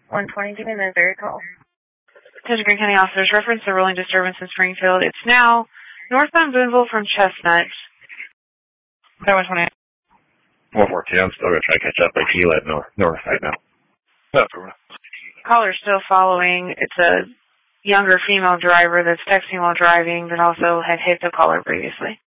120 to Missouri call. Attention Green County officers, reference the rolling disturbance in Springfield. It's now northbound Boonville from Chestnut. 120. 114, I'm still going to try to catch up, but he led north right now. Caller's still following. It's a younger female driver that's texting while driving that also had hit the caller previously.